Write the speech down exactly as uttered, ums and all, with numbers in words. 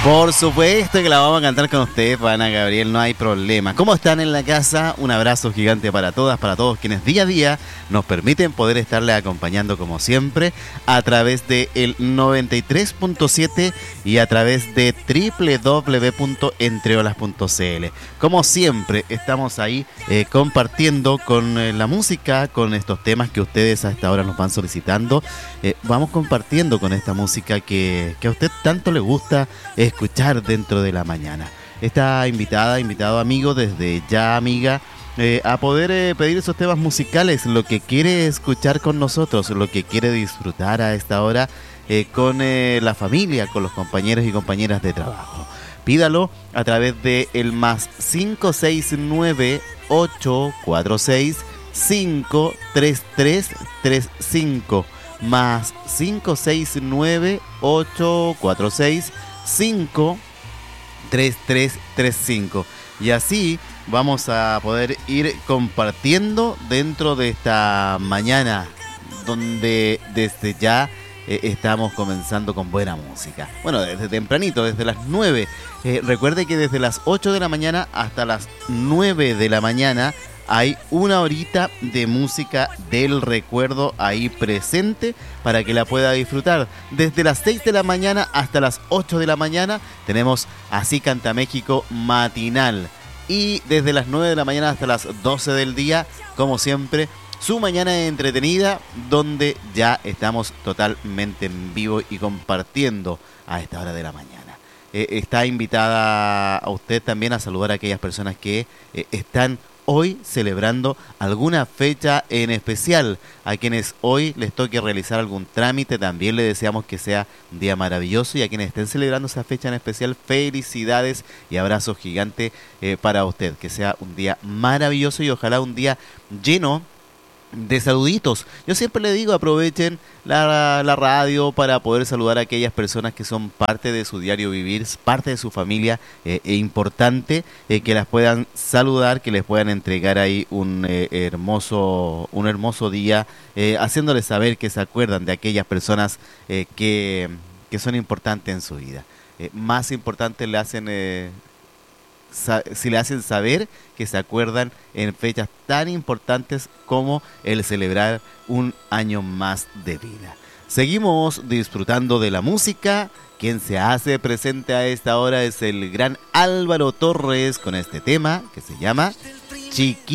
Por supuesto que la vamos a cantar con ustedes, Ana Gabriel, no hay problema. ¿Cómo están en la casa? Un abrazo gigante para todas, para todos quienes día a día nos permiten poder estarles acompañando como siempre a través de el noventa y tres punto siete y a través de doble u doble u doble u punto entreolas punto c l. Como siempre, estamos ahí eh, compartiendo con eh, la música, con estos temas que ustedes a esta hora nos van solicitando. Eh, vamos compartiendo con esta música que, que a usted tanto le gusta escuchar dentro de la mañana. Está invitada, invitado amigo, desde ya amiga, eh, a poder eh, pedir esos temas musicales, lo que quiere escuchar con nosotros, lo que quiere disfrutar a esta hora eh, con eh, la familia, con los compañeros y compañeras de trabajo. Pídalo a través de el más cinco seis nueve ocho cuatro seis cinco tres tres tres cinco más cinco seis nueve ocho cuatro seis cinco tres tres tres cinco, y así vamos a poder ir compartiendo dentro de esta mañana donde desde ya eh, estamos comenzando con buena música. Bueno, desde tempranito, desde las nueve. Eh, recuerde que desde las ocho de la mañana hasta las nueve de la mañana hay una horita de música del recuerdo ahí presente para que la pueda disfrutar. Desde las seis de la mañana hasta las ocho de la mañana tenemos Así Canta México matinal. Y desde las nueve de la mañana hasta las doce del día, como siempre, su mañana entretenida, donde ya estamos totalmente en vivo y compartiendo a esta hora de la mañana. Eh, está invitada a usted también a saludar a aquellas personas que eh, están hoy celebrando alguna fecha en especial. A quienes hoy les toque realizar algún trámite, también le deseamos que sea un día maravilloso, y a quienes estén celebrando esa fecha en especial, felicidades y abrazos gigantes eh, para usted. Que sea un día maravilloso y ojalá un día lleno de saluditos. Yo siempre le digo, aprovechen la, la radio para poder saludar a aquellas personas que son parte de su diario vivir, parte de su familia, eh, e importante eh, que las puedan saludar, que les puedan entregar ahí un eh, hermoso un hermoso día, eh, haciéndoles saber que se acuerdan de aquellas personas eh, que, que son importantes en su vida. Eh, más importante le hacen... Eh, si le hacen saber que se acuerdan en fechas tan importantes como el celebrar un año más de vida. Seguimos disfrutando de la música. Quien se hace presente a esta hora es el gran Álvaro Torres con este tema que se llama Chiquita.